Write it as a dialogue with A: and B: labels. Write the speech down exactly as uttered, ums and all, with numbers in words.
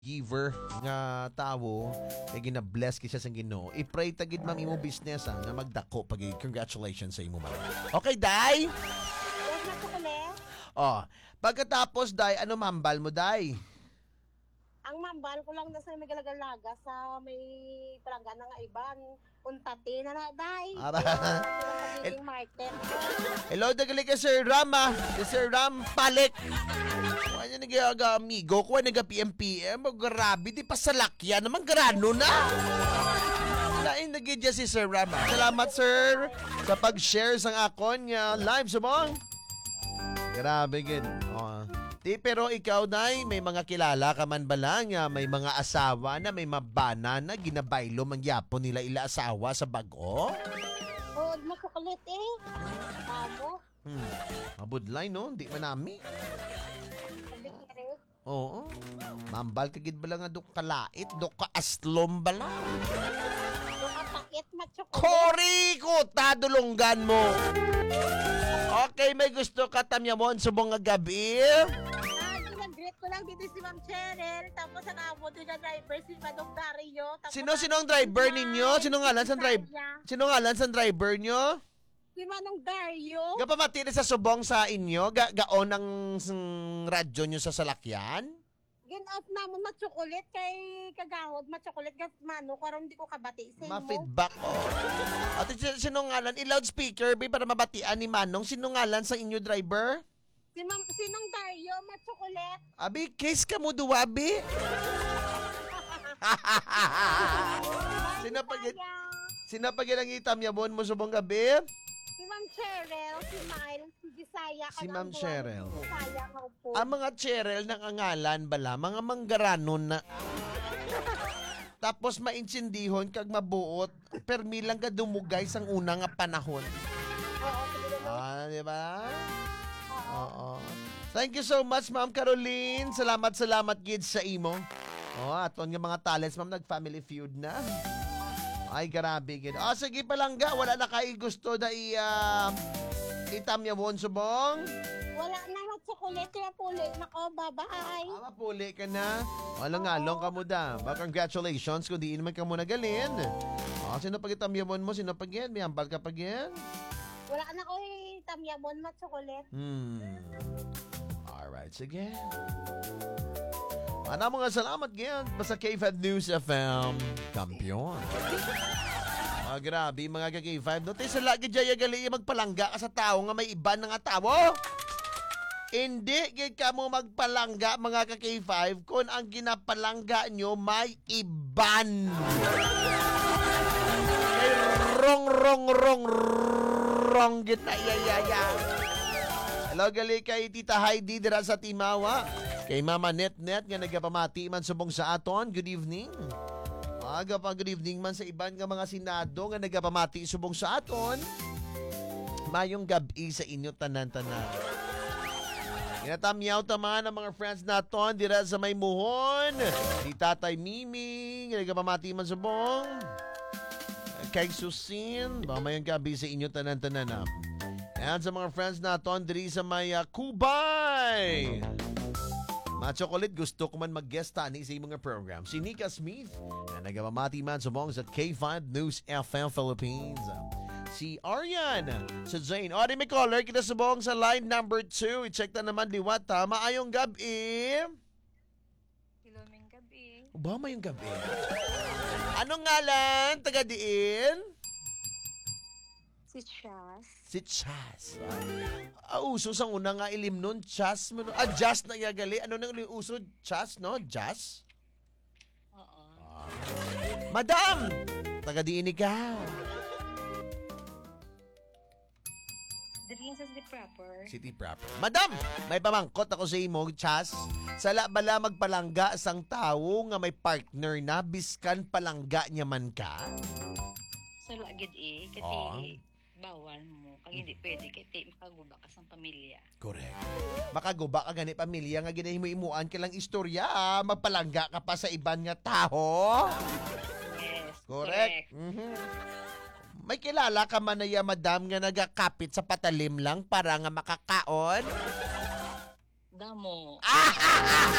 A: giver nga tawo kay gina-bless kisa sa Ginoo. I-pray tagid ma'am imo business ah, nga magdako pag congratulations sa imo ma'am. Okay, Day?
B: Yes, na chocolate.
A: Oh, pagkatapos Day, ano mambal mo Day?
B: Ang mambal ko lang na sa may galagalaga sa may palangga nga iban. Untate na na, day.
A: Ara.
B: Magiging market.
A: Hello, dagali ka Sir Ram ah. Si Sir Ram Palik. Ano nag amigo ko, nag-P M P M. Grabe, di pa salakyan naman, grano na. Lain nagidya si Sir Ram. Salamat, sir, sa pag-share sang akon nga live sumong. Grabe, gid. Oh. Di, pero ikaw, Day, may mga kilala ka man ba lang, nga may mga asawa na may mabana na ginabaylo mangyapon nila ila asawa sa bago?
B: Oh, na chocolate eh. Tamo.
A: Hmm. Mabudlay, no? Di manami. Oo. Mambal kagid bala nga do kalait, do ka aslom bala.
B: Kapakit na chocolate.
A: Kori ko, tadulunggan mo. Okay, may gusto ka tamyamon sa mga gabi?
B: Ah, ginag-greet ko lang dito si Ma'am Cheryl. Tapos ang amo doon na driver si Manong Dario. Tapos
A: Sino sino ang driver ninyo? Sino ngalan sa driver? Sino ngalan sa driver nyo?
B: Si Manong Dario.
A: Gapamati na sa subong sa inyo? Ga gaon ang mm, radyo nyo sa salakyan?
B: Gin-off namon na chocolate kay kagahod ma chocolate gas mano karon di ko kabati sa imo.
A: Ma-feedback ko. At si- sino ngalan? I-loudspeaker, be, para mabatian ni Manong. Sino ngalan sa inyo driver?
B: Si Ma'am sinong Dario ma chocolate.
A: Abi, case ka mo duwabi. Sino pag Sino pag ang itamyabon mo subong gabi?
B: Si Ma'am Cheryl, si Miles, si Gisaya.
A: Si Ma'am Cheryl.
B: Si Gisaya nga upo.
A: Ang mga Cheryl ng angalan bala, mga manggaranon na. Tapos mainsindihon kag mabuot, permi lang ka dumugay sang una nga panahon.
B: Oo, sige na.
A: Ah, di ba?
B: Oo.
A: Oo. Thank you so much, Ma'am Caroline. Salamat, salamat, gid sa imo. Oh, aton nga mga talents, Ma'am, nag-family feud na. Ay, grabe, gid. Ah, sige palangga, wala na kayo gusto na i, uh, itamyawon subong.
B: Wala na nga chocolate na puli. Nako, bye-bye.
A: Ah, mapuli ka na. Walang-along ka mo da. Ba, congratulations kung di naman ka mo nagalin. Ah, sino pag itamyawon mo? Sino pag yan? May hambal ka pag yan?
B: Wala na ko eh, tamyamon na chocolate.
A: Hmm. Alright, sige. Ana mga salamat ngayon sa K five News F M. Kampiyon. Ah, grabe mga ka-K five. Note sa lagi jaya gali magpalangga ka sa tao nga may iban na nga tao. Hindi gid ka mo magpalangga mga ka-K five kung ang ginapalangga nyo may iban. Kay rong rong rong rong gid na yayaya. Hello gali kay Tita Heidi dira sa Timawa. Kay Mama Net Net nga nagapamati man subong sa aton. Good evening. Aga pa good evening man sa iban nga mga senado nga nagapamati subong sa aton. Mayong gabi sa inyo tanan-tanan. Inatamyaw taman ang mga friends naton dira sa may muhon. Di Tatay Mimi nga nagapamati man subong. Kay Susin, ba mayong gabi sa inyo tanan-tanan. And sa mga friends naton diri sa may uh, Kubay. Mga chocolate, gusto ko man mag-guest tani sa mga program. Si Nika Smith, na nagpamati man sumong sa K five News F M Philippines. Si Aryan, sa Jane. O, di may caller, kita subong sa line number two. I-check na naman liwat, ha? Maayong gabi.
C: Hello, may gabi.
A: Ba, mayong gabi. Anong ngalan? Taga-diin?
C: Si Chas.
A: Si Chas. Ah, uso sang una nga ilim nun, Chas. Ah, Jazz na yagali. Ano nang uso? Chas, no? Jazz?
C: Oo.
A: Madam! Taga-diin ikaw.
C: Dirin sa the proper.
A: City proper. Madam! May pamangkot ako sa imo, Chas. Sala bala magpalangga sang tao nga may partner na biskan palangga niya man ka?
C: Sa lagid eh. Kasi
A: Oo.
C: bawal mo. Kag hindi pwede. Kasi makaguba ka sa pamilya.
A: Correct. Makaguba ka gani pamilya nga ginahimo-imuan ka lang istorya. Ah. Magpalangga ka pa sa iban nga tao.
C: Yes.
A: Correct. Mhm. May kilala ka man na ya, madam, nga nagakapit sa patalim lang para nga makakaon?
C: Damo.
A: Ah!